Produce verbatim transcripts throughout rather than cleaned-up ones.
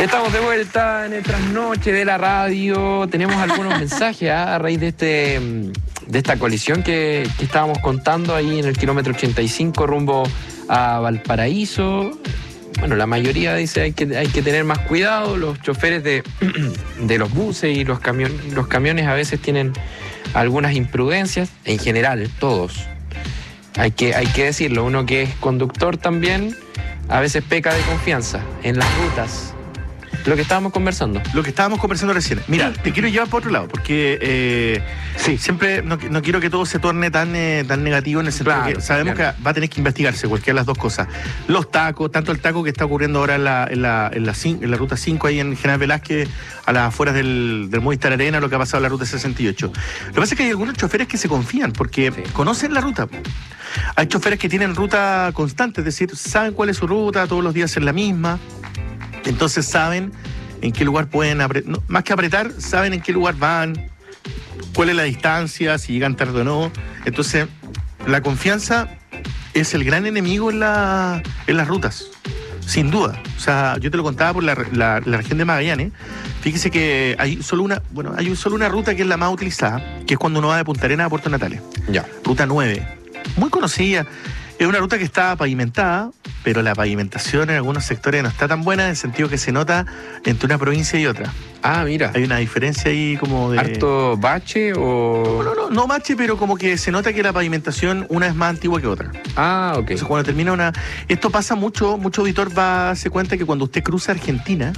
Estamos de vuelta en el trasnoche de la radio. Tenemos algunos mensajes ¿eh? a raíz de este de esta colisión que, que estábamos contando ahí en el kilómetro ochenta y cinco rumbo a Valparaíso. Bueno, la mayoría dice hay que hay que tener más cuidado. Los choferes de, de los buses y los camiones, los camiones a veces tienen algunas imprudencias. En general, todos. Hay que, hay que decirlo. Uno que es conductor también a veces peca de confianza en las rutas. Lo que estábamos conversando. Lo que estábamos conversando recién. Mira, te quiero llevar para otro lado, porque eh, sí, siempre no, no quiero que todo se torne tan, eh, tan negativo en el sentido Claro, que sabemos claro. que va a tener que investigarse cualquiera de las dos cosas. Los tacos, tanto el taco que está ocurriendo ahora en la, en la, en la, en la ruta cinco, ahí en General Velázquez, a las afueras del, del Movistar Arena, lo que ha pasado en la ruta sesenta y ocho. Lo que pasa es que hay algunos choferes que se confían, porque sí. conocen la ruta. Hay choferes que tienen ruta constante, es decir, saben cuál es su ruta, todos los días es la misma. Entonces saben en qué lugar pueden apretar, no, más que apretar, saben en qué lugar van, cuál es la distancia, si llegan tarde o no. Entonces, la confianza es el gran enemigo en, la, en las rutas, sin duda. O sea, yo te lo contaba por la, la, la región de Magallanes. Fíjese que hay solo una, bueno, hay solo una ruta que es la más utilizada, que es cuando uno va de Punta Arenas a Puerto Natales. Ya. Ruta nueve. Muy conocida. Es una ruta que está pavimentada, pero la pavimentación en algunos sectores no está tan buena, en el sentido que se nota entre una provincia y otra. Ah, mira. Hay una diferencia ahí como de... ¿Harto bache o...? No, no, no, no bache, pero como que se nota que la pavimentación una es más antigua que otra. Ah, ok. Entonces cuando termina una... Esto pasa mucho, mucho auditor va a darse cuenta que cuando usted cruza Argentina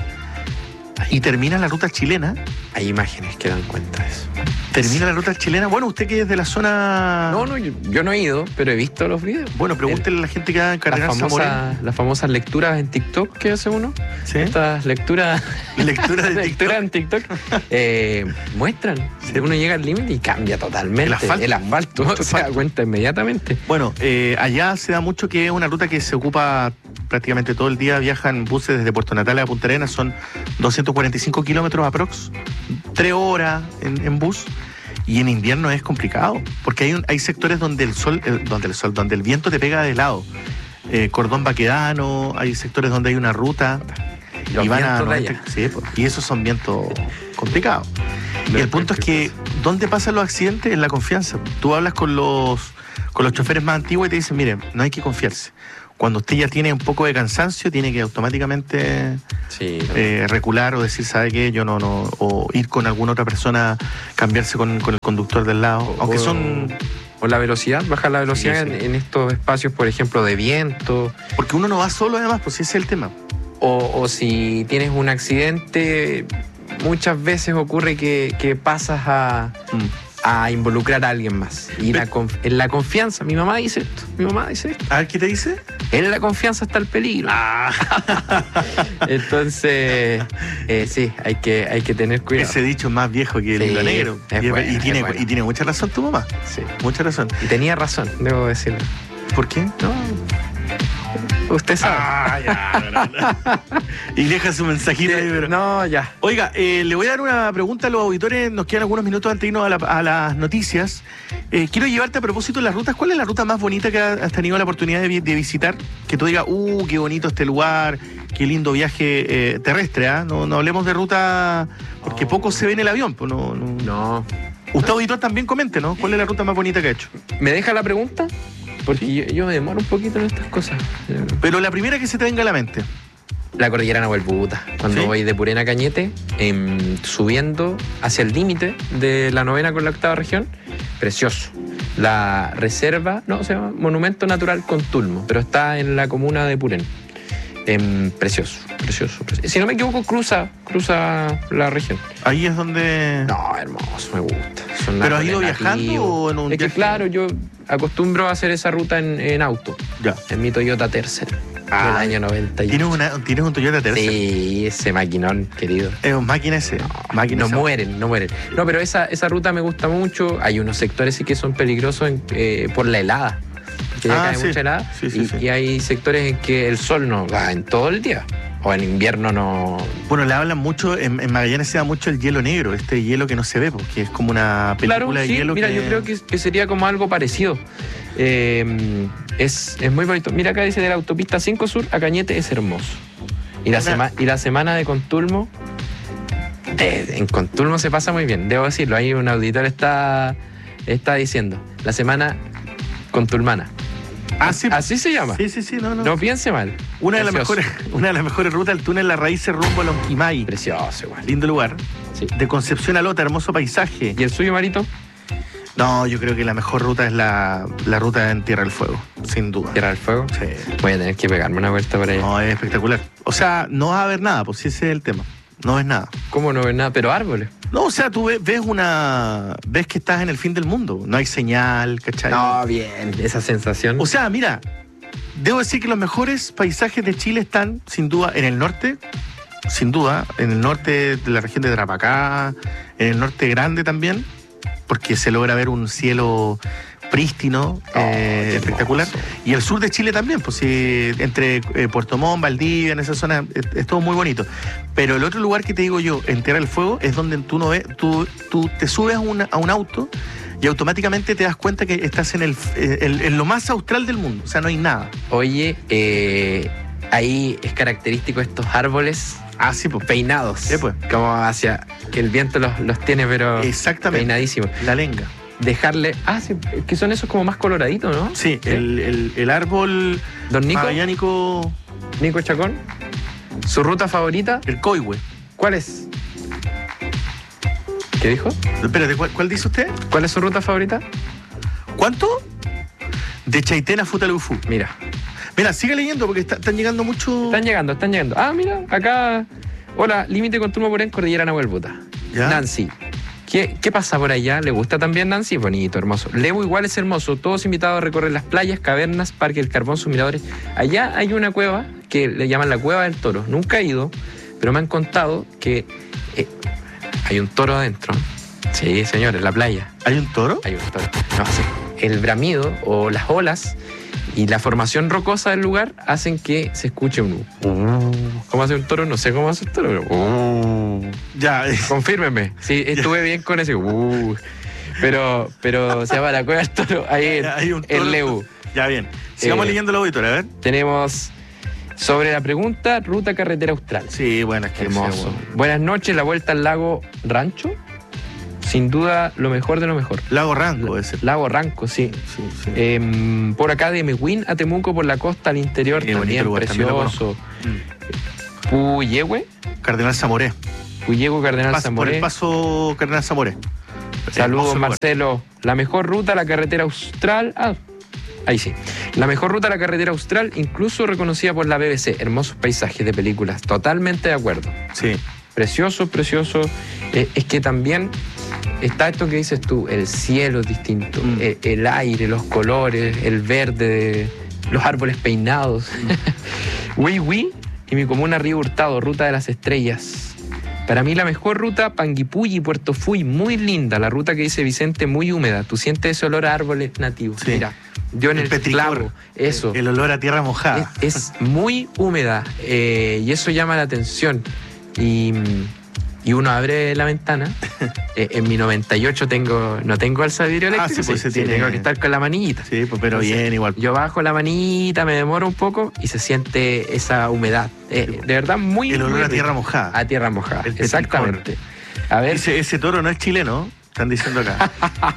y termina la ruta chilena... Hay imágenes que dan cuenta de eso. Termina la ruta chilena. Bueno, usted que es de la zona... No, no, yo, yo no he ido, pero he visto los videos. Bueno, pregúntele El, a la gente que va en Cardenal las Zamorano. famosas, las famosas lecturas en TikTok que hace uno. ¿Sí? Estas lecturas... Lectura de lecturas en TikTok. TikTok. Eh, muestran. Sí. Uno llega al límite y cambia totalmente. El asfalto. El asfalto. Se da cuenta inmediatamente. Bueno, eh, allá se da mucho que es una ruta que se ocupa prácticamente todo el día. Viajan buses desde Puerto Natales a Punta Arenas. Son doscientos cuarenta y cinco kilómetros aprox. Tres horas en, en bus. Y en invierno es complicado, porque hay, un, hay sectores donde el sol, eh, donde el sol, donde el viento te pega de lado. Eh, Cordón Baquedano, hay sectores donde hay una ruta. Los y van a vientos de noventa, sí, pues, y esos son vientos complicados. Y el punto es que, ¿dónde pasan los accidentes? En la confianza. Tú hablas con los, con los choferes más antiguos y te dicen, miren, no hay que confiarse. Cuando usted ya tiene un poco de cansancio, tiene que automáticamente sí, no. eh, recular o decir, ¿sabe qué? Yo no, no, o ir con alguna otra persona, cambiarse con, con el conductor del lado. O, Aunque son... O la velocidad, bajar la velocidad sí, sí. En, en estos espacios, por ejemplo, de viento. Porque uno no va solo además, pues ese es el tema. O, o si tienes un accidente, muchas veces ocurre que, que pasas a... Mm. a involucrar a alguien más. Y la conf- en la confianza, mi mamá dice esto, mi mamá dice esto. A ver, ¿qué te dice? En la confianza está el peligro. Ah. Entonces, eh, sí, hay que, hay que tener cuidado. Ese dicho es más viejo que el Sí, hilo negro. es y, bueno, y, tiene, es bueno. y tiene mucha razón tu mamá. Sí. Mucha razón. Y tenía razón, debo decirlo. ¿Por qué? No, usted sabe. Ah, ya, no, no. Y deja su mensajito ahí, pero... No, ya. Oiga, eh, le voy a dar una pregunta a los auditores. Nos quedan algunos minutos antes de irnos a, la, a las noticias. Eh, quiero llevarte a propósito de las rutas. ¿Cuál es la ruta más bonita que has tenido la oportunidad de, de visitar? Que tú digas, uh, qué bonito este lugar, qué lindo viaje eh, terrestre, ¿ah? ¿eh? No, no hablemos de ruta, porque oh. poco se ve en el avión. Pues no, no. No. Usted, auditor, también comente, ¿no? ¿Cuál es la ruta más bonita que ha hecho? ¿Me deja la pregunta? Porque yo, yo me demoro un poquito en estas cosas. Pero la primera que se te venga a la mente. La cordillera Nahuelbuta. Cuando ¿Sí? voy de Purén a Cañete, eh, subiendo hacia el límite de la novena con la octava región, precioso. La reserva, no, se llama Monumento Natural Contulmo, pero está en la comuna de Purén. Eh, precioso, precioso, precioso. Si no me equivoco, cruza, cruza la región. Ahí es donde... No, hermoso, me gusta. Son ¿Pero has ido árboles viajando nativos. o en un Es que viaje? claro, yo acostumbro a hacer esa ruta en, en auto, Ya. en mi Toyota Tercel, Ah, del año noventa y ocho. ¿Tienes, una, ¿Tienes un Toyota Tercel? Sí, ese maquinón, querido. Es un máquina ese. No, máquina no ese. mueren, no mueren. No, pero esa, esa ruta me gusta mucho. Hay unos sectores sí que son peligrosos en, eh, por la helada. Porque ya Ah, cae sí. mucha helada. Sí, sí, y, sí. y hay sectores en que el sol no va en todo el día. O en invierno no... Bueno, le hablan mucho, en, en Magallanes se da mucho el hielo negro, este hielo que no se ve, porque es como una película Claro, de sí, hielo. mira, que... yo creo que, que sería como algo parecido. Eh, es, es muy bonito. Mira, acá dice de la autopista cinco Sur a Cañete es hermoso. Y la, Una- sema- y la semana de Contulmo, eh, en Contulmo se pasa muy bien, debo decirlo. Ahí un auditor está, está diciendo, la semana contulmana. Ah, sí. Así se llama. Sí, sí, sí, no, no. No piense mal. Una de, las Precioso. mejores, una de las mejores rutas, el túnel La Raíces rumbo a Lonquimay. Precioso igual. Lindo lugar. Sí. De Concepción a Lota, hermoso paisaje. ¿Y el suyo, Marito? No, yo creo que la mejor ruta es la, la ruta en Tierra del Fuego, sin duda. Tierra del Fuego. Sí. Voy a tener que pegarme una vuelta por ahí. No, es espectacular. O sea, no va a haber nada, pues si ese es el tema. No ves nada. ¿Cómo no ves nada? Pero árboles. No, o sea, tú ves, ves una. Ves que estás en el fin del mundo. No hay señal, ¿cachai? No, bien. Esa sensación. O sea, mira, debo decir que los mejores paisajes de Chile están, sin duda, en el norte, sin duda, en el norte de la región de Tarapacá, en el norte grande también, porque se logra ver un cielo prístino, eh, qué espectacular. hermoso. Y el sur de Chile también, pues sí, entre eh, Puerto Montt, Valdivia, en esa zona, es, es todo muy bonito. Pero el otro lugar que te digo yo, en Tierra del Fuego, es donde tú no ves, tú, tú te subes a, una- a un auto y automáticamente te das cuenta que estás en, el, en, en lo más austral del mundo. O sea, no hay nada. Oye, eh, ahí es característico estos árboles Ah, sí, pues. peinados. Sí, pues. Como hacia que el viento los, los tiene, pero Exactamente. peinadísimos. La lenga. Dejarle. Ah, sí, que son esos como más coloraditos, ¿no? Sí, el, el, el árbol Don Nico, magallánico, Nico Chacón, su ruta favorita, el coihue. ¿cuál es? ¿Qué dijo? Espérate, ¿cuál, cuál dice usted? ¿Cuál es su ruta favorita? ¿Cuánto? De Chaitén a Futaleufú. Mira, Mira, sigue leyendo porque está- están llegando muchos. están llegando, están llegando. Ah, mira, acá. Hola, límite con turno por en Cordillera Nahuel Buta. ¿Ya? Nancy. ¿Qué, ¿Qué pasa por allá? ¿Le gusta también Nancy? Bonito, hermoso. Levo igual es hermoso. Todos invitados a recorrer las playas, cavernas, Parque del Carbón, sus miradores. Allá hay una cueva que le llaman la Cueva del Toro. Nunca he ido, pero me han contado que eh, hay un toro adentro. Sí, señor, en la playa. ¿Hay un toro? Hay un toro. No, sí. El bramido o las olas y la formación rocosa del lugar hacen que se escuche un... ¿Cómo hace un toro? No sé cómo hace un toro, pero... Ya. eh, Confírmeme. Sí, estuve bien con ese. Uh, pero, pero se llama la Cueva del Toro. Ahí en, hay un toro. en Lebu. Ya, bien. Sigamos Eh, leyendo la auditoría, a ver. Tenemos sobre la pregunta, ruta carretera austral. Sí, bueno, es que Hermoso. sí, bueno. Buenas noches, la vuelta al lago Rancho. Sin duda, lo mejor de lo mejor. Lago Ranco, ese. Lago Ranco, sí. Sí, sí. Em, por acá de Mehuín a Temuco, por la costa al interior, Qué bonito también lugar, también lo precioso. Mm. Puyehue, Cardenal Zamoré. Puyehue, Cardenal Pas- por Zamoré. el paso Cardenal Zamoré. Saludos, Hermoso lugar. Marcelo. La mejor ruta, la carretera austral. Ah, ahí sí. La mejor ruta, la carretera austral, incluso reconocida por la B B C. Hermosos paisajes de películas. Totalmente de acuerdo. Sí. Precioso, precioso. Eh, es que también está esto que dices tú: el cielo es distinto, Mm. el, el aire, los colores, el verde, los árboles peinados. Hui Hui y mi comuna Río Hurtado, ruta de las estrellas. Para mí la mejor ruta, Panguipulli, Puerto Fuy, muy linda. La ruta que dice Vicente, muy húmeda. Tú sientes ese olor a árboles nativos. Sí. Mira, yo en el, petricor. clavo, eso. El olor a tierra mojada. Es, es muy húmeda eh, y eso llama la atención. Y, y uno abre la ventana. Eh, en mi noventa y ocho tengo, no tengo alza de vidrio Ah, eléctrico, sí, pues sí, se sí, tiene- tengo que estar con la manillita. Sí, pues, pero Entonces, bien, igual. Yo bajo la manita, me demoro un poco y se siente esa humedad. Eh, de verdad, muy El olor muy a rico. tierra mojada. A tierra mojada, El petricor. exactamente. A ver, Ese, ese toro no es chileno, están diciendo acá.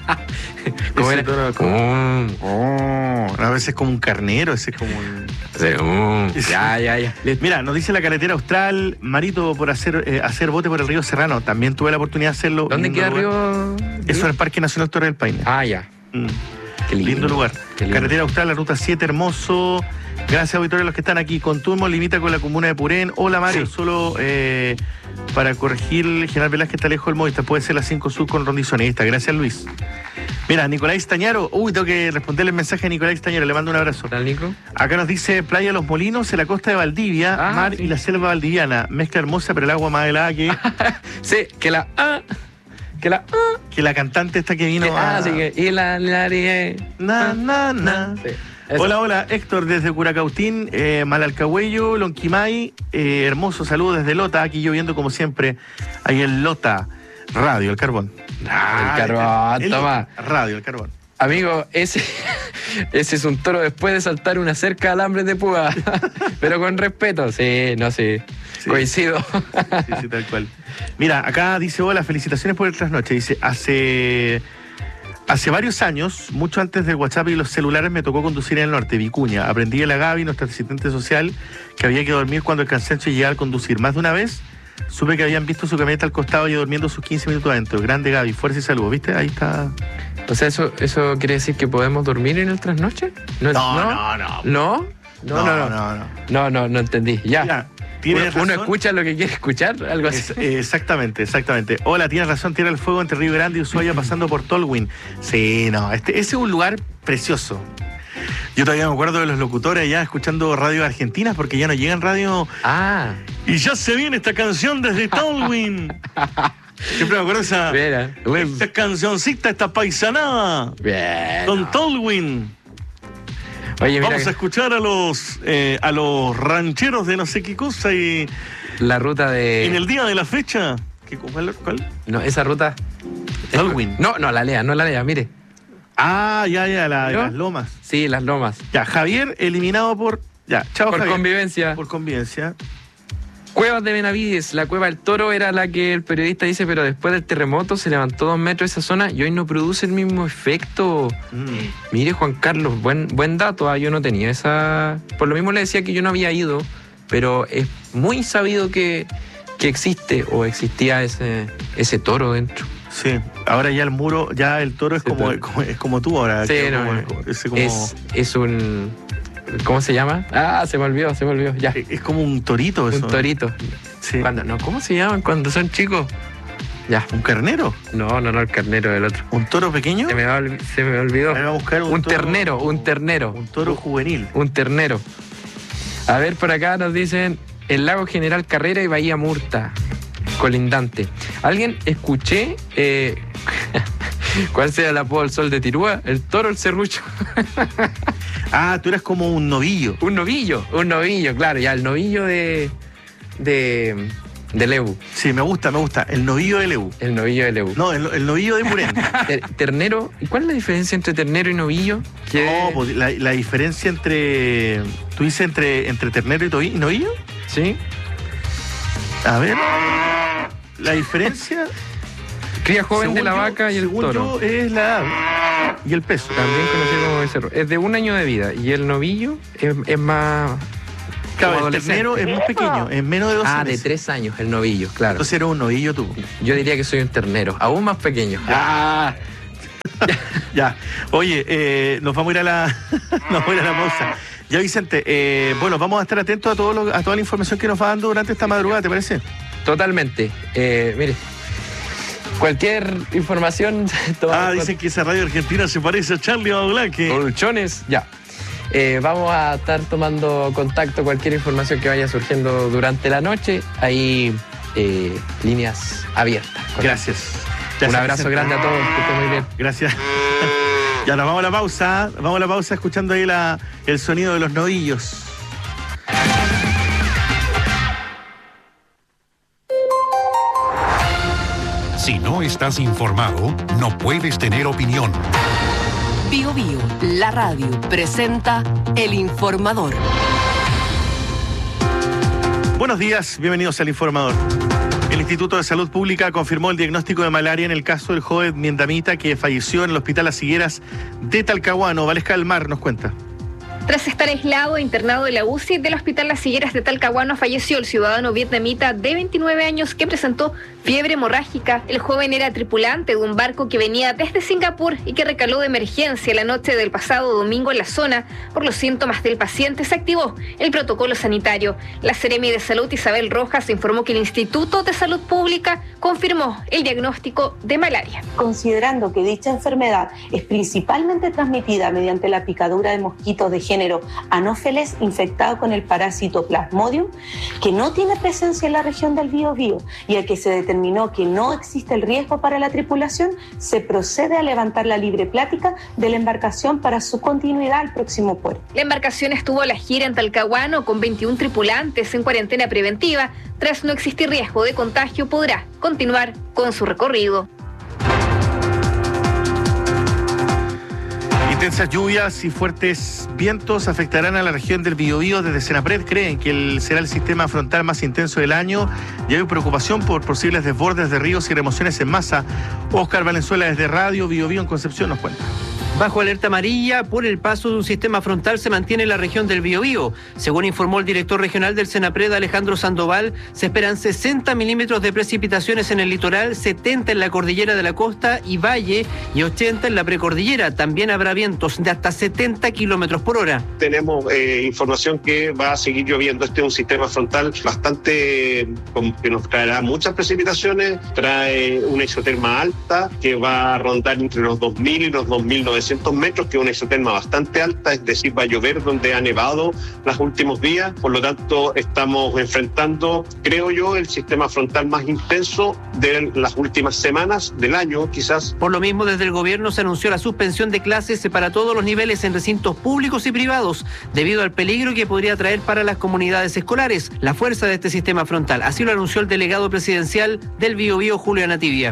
¿cómo ese era? toro como- Mm, Oh, a veces es como un carnero, ese es como un... sí, mm, ya, ya, ya. Listo. Mira, nos dice la carretera austral, Marito, por hacer, eh, hacer bote por el río Serrano. También tuve la oportunidad de hacerlo. ¿Dónde Lindo queda lugar. Río? Eso en el Parque Nacional Torre del Paine. Ah, ya. Mm. Qué lindo. Lindo lugar. Qué lindo. Carretera austral, la ruta siete, hermoso. Gracias, auditores, a los que están aquí. Conturmo limita con la comuna de Purén. Hola, Mario. Sí. Solo eh, para corregir, el General Velázquez está lejos del Movistar. Puede ser la cinco Sur con Rondizonista. Gracias, Luis. Mira, Nicolás Tañaro. Uy, tengo que responderle el mensaje a Nicolás Tañaro. Le mando un abrazo. ¿Tal, Nico? Acá nos dice Playa Los Molinos, en la costa de Valdivia, Ah, mar sí. y la selva valdiviana. Mezcla hermosa, pero el agua más helada que, Sí, que la ah, que la ah, que la cantante esta que vino que, a... ah, sí que y la la haría. Na, na, na. Sí, eso. Hola, hola, Héctor desde Curacautín, eh, Malalcahuello, Lonquimay, eh, hermoso saludo desde Lota, aquí lloviendo como siempre, ahí en Lota, Radio El Carbón. Ah, el carbón, El toma. Lota, Radio El Carbón. Amigo, ese, ese es un toro después de saltar una cerca de alambres de púa. Pero con respeto, sí, no sé. Sí. Coincido. Sí, sí, tal cual. Mira, acá dice, hola, felicitaciones por el trasnoche. Dice, hace... Hace varios años, mucho antes del WhatsApp y los celulares, me tocó conducir en el norte, Vicuña. Aprendí de la Gaby, nuestra asistente social, que había que dormir cuando el cansancio llegaba al conducir. Más de una vez supe que habían visto su camioneta al costado y durmiendo sus quince minutos adentro. Grande Gaby, fuerza y salud. ¿Viste? Ahí está. O sea, ¿eso, eso quiere decir que podemos dormir en el trasnoche? No, no, no. ¿No? ¿No? No, no, no. No, no, no, no, no entendí. Ya. Mira, uno, uno escucha lo que quiere escuchar, algo así. Es, exactamente, exactamente. Hola, tienes razón, Tierra del Fuego entre Río Grande y Ushuaia pasando por Tolwyn. Sí, no, este, ese es un lugar precioso. Yo todavía me acuerdo de los locutores allá escuchando radio argentinas porque ya no llegan radio. Ah. Y ya se viene esta canción desde Tolwyn. Siempre me acuerdo de esa, Mira, esta cancioncita, esta paisanada. Bien. Con Tolwyn. Oye, mira, vamos a escuchar a los eh, a los rancheros de no sé qué cosa y la ruta de en el día de la fecha. ¿Qué, cuál, cuál? No, esa ruta. Tolwyn. No, no la lea, no la lea, mire. Ah, ya, ya, la, ¿No? las lomas. Sí, las lomas. Ya, Javier eliminado por ya, chao por Javier. convivencia. Por convivencia. Cuevas de Benavides, la Cueva del Toro era la que el periodista dice, pero después del terremoto se levantó dos metros esa zona y hoy no produce el mismo efecto. Mm. Mire, Juan Carlos, buen, buen dato, ah, yo no tenía esa... Por lo mismo le decía que yo no había ido, pero es muy sabido que, que existe o existía ese, ese toro dentro. Sí, ahora ya el muro, ya el toro es, como, toro. como, es como tú ahora. Sí, no, como, como, es, como... es, es un... ¿Cómo se llama? Ah, se me olvidó, se me olvidó, ya. Es como un torito eso. Un torito. Sí. Cuando, no, ¿cómo se llaman cuando son chicos? Ya. ¿Un carnero? No, no, no, el carnero del otro. ¿Un toro pequeño? Se me, va, se me olvidó. Me va a buscar un, un toro, ternero, un ternero. Un toro juvenil. Un ternero. A ver, por acá nos dicen el lago General Carrera y Bahía Murta, colindante. ¿Alguien escuché? Eh, ¿Cuál será el apodo del sol de Tirúa? ¿El toro o el serrucho? Ah, tú eras como un novillo. Un novillo, un novillo, claro, ya, el novillo de... de... de Lebu. Sí, me gusta, me gusta. El novillo de Lebu. El novillo de Lebu. No, el, el novillo de Murén. Ternero. ¿Y cuál es la diferencia entre ternero y novillo? ¿Qué? No, pues la, la diferencia entre... ¿Tú dices entre, entre ternero y, tovi, y novillo? Sí. A ver... La diferencia... Cría joven de la yo, vaca y el según toro. Yo, es la edad y el peso. También conocido como becerro. Es de un año de vida y el novillo es, es más... Claro, el ternero es más pequeño, es menos de dos ah, meses. Ah, de tres años el novillo, claro. Entonces eres un novillo tú. Yo diría que soy un ternero, aún más pequeño. Ah. Ya. Oye, eh, nos vamos a ir a la nos vamos a ir a la pausa. Ya, Vicente, eh, bueno, vamos a estar atentos a, todo lo, a toda la información que nos va dando durante esta madrugada, ¿te parece? Totalmente. Eh, mire, cualquier información... Ah, dicen con... que esa radio argentina se parece a Charlie Badulaque. Colchones, ya. Eh, vamos a estar tomando contacto, cualquier información que vaya surgiendo durante la noche. Ahí, eh, líneas abiertas. Gracias. Un abrazo Vicente. Grande a todos, que estén muy bien. Gracias. Ya nos vamos a la pausa. Vamos a la pausa escuchando ahí la, el sonido de los novillos. Si no estás informado, no puedes tener opinión. Bio Bio, la radio, presenta El Informador. Buenos días, bienvenidos al Informador. El Instituto de Salud Pública confirmó el diagnóstico de malaria en el caso del joven vietnamita que falleció en el Hospital Las Higueras de Talcahuano. Valesca del Mar nos cuenta. Tras estar aislado e internado en la U C I del Hospital Las Higueras de Talcahuano, falleció el ciudadano vietnamita de veintinueve años que presentó fiebre hemorrágica. El joven era tripulante de un barco que venía desde Singapur y que recaló de emergencia la noche del pasado domingo en la zona. Por los síntomas del paciente se activó el protocolo sanitario. La Seremi de Salud, Isabel Rojas, informó que el Instituto de Salud Pública confirmó el diagnóstico de malaria. Considerando que dicha enfermedad es principalmente transmitida mediante la picadura de mosquitos de género Anopheles infectado con el parásito Plasmodium, que no tiene presencia en la región del Biobío y al que se determinó que no existe el riesgo para la tripulación, se procede a levantar la libre plática de la embarcación para su continuidad al próximo puerto. La embarcación estuvo a la gira en Talcahuano con veintiún tripulantes en cuarentena preventiva. Tras no existir riesgo de contagio, podrá continuar con su recorrido. Intensas lluvias y fuertes vientos afectarán a la región del Biobío. Desde Senapred creen que el, será el sistema frontal más intenso del año y hay preocupación por posibles desbordes de ríos y remociones en masa. Óscar Valenzuela desde Radio Biobío en Concepción nos cuenta. Bajo alerta amarilla por el paso de un sistema frontal se mantiene la región del Biobío. Según informó el director regional del Senapred, Alejandro Sandoval, se esperan sesenta milímetros de precipitaciones en el litoral, setenta en la cordillera de la costa y valle y ochenta en la precordillera. También habrá vientos de hasta setenta kilómetros por hora. Tenemos eh, información que va a seguir lloviendo. Este es un sistema frontal bastante que nos traerá muchas precipitaciones, trae una isoterma alta que va a rondar entre los dos mil y los dos mil novecientos metros, que es una isoterma bastante alta, es decir, va a llover donde ha nevado los últimos días. Por lo tanto, estamos enfrentando, creo yo, el sistema frontal más intenso de las últimas semanas del año, quizás. Por lo mismo, desde el gobierno se anunció la suspensión de clases para todos los niveles en recintos públicos y privados, debido al peligro que podría traer para las comunidades escolares la fuerza de este sistema frontal. Así lo anunció el delegado presidencial del Biobío, Julio Anativia.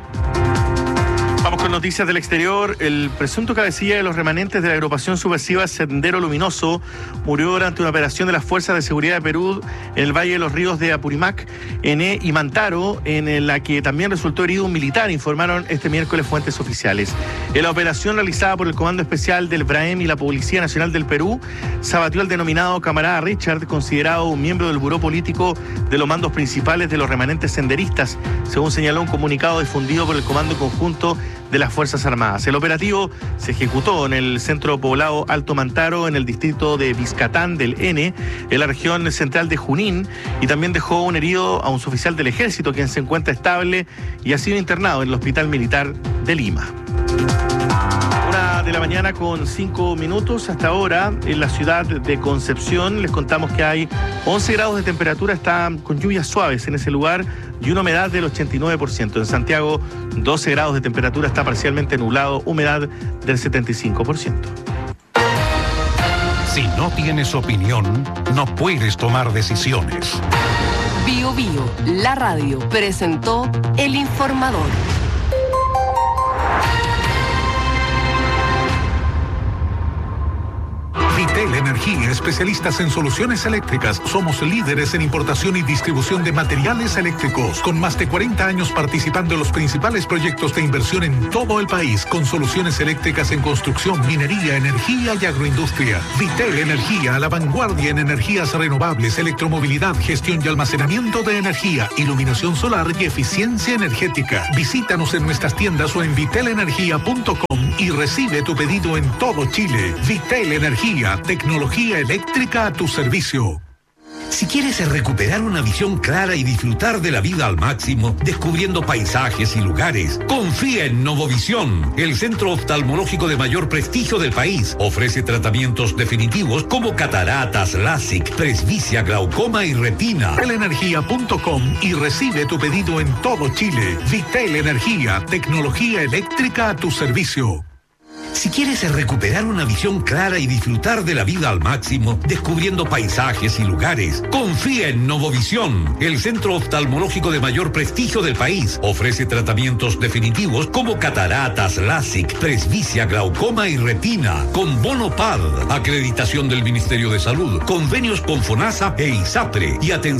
Vamos con noticias del exterior. El presunto cabecilla de los remanentes de la agrupación subversiva Sendero Luminoso murió durante una operación de las Fuerzas de Seguridad de Perú en el Valle de los Ríos de Apurímac, Ené y Mantaro, en la que también resultó herido un militar, informaron este miércoles fuentes oficiales. En la operación realizada por el Comando Especial del BRAEM y la Policía Nacional del Perú, se abatió al denominado camarada Richard, considerado un miembro del buró político de los mandos principales de los remanentes senderistas, según señaló un comunicado difundido por el Comando Conjunto de las Fuerzas Armadas. El operativo se ejecutó en el centro poblado Alto Mantaro, en el distrito de Vizcatán del N, en la región central de Junín, y también dejó un herido a un suboficial del ejército, quien se encuentra estable y ha sido internado en el Hospital Militar de Lima. Una de la mañana con cinco minutos. Hasta ahora, en la ciudad de Concepción, les contamos que hay once grados de temperatura, está con lluvias suaves en ese lugar y una humedad del ochenta y nueve por ciento. En Santiago, doce grados de temperatura, está parcialmente nublado, humedad del setenta y cinco por ciento. Si no tienes opinión, no puedes tomar decisiones. Biobío, la radio, presentó El Informador. Vitel Energía, especialistas en soluciones eléctricas. Somos líderes en importación y distribución de materiales eléctricos, con más de cuarenta años participando en los principales proyectos de inversión en todo el país, con soluciones eléctricas en construcción, minería, energía y agroindustria. Vitel Energía, a la vanguardia en energías renovables, electromovilidad, gestión y almacenamiento de energía, iluminación solar y eficiencia energética. Visítanos en nuestras tiendas o en vitel energía punto com y recibe tu pedido en todo Chile. Vitel Energía, tecnología eléctrica a tu servicio. Si quieres recuperar una visión clara y disfrutar de la vida al máximo, descubriendo paisajes y lugares, confía en Novovisión, el centro oftalmológico de mayor prestigio del país. Ofrece tratamientos definitivos como cataratas, LASIK, presbicia, glaucoma y retina. vitel energía punto com y recibe tu pedido en todo Chile. Vitel Energía, tecnología eléctrica a tu servicio. Si quieres recuperar una visión clara y disfrutar de la vida al máximo, descubriendo paisajes y lugares, confía en Novovisión, el centro oftalmológico de mayor prestigio del país. Ofrece tratamientos definitivos como cataratas, LASIK, presbicia, glaucoma y retina, con bono P A D, acreditación del Ministerio de Salud, convenios con FONASA e ISAPRE y atención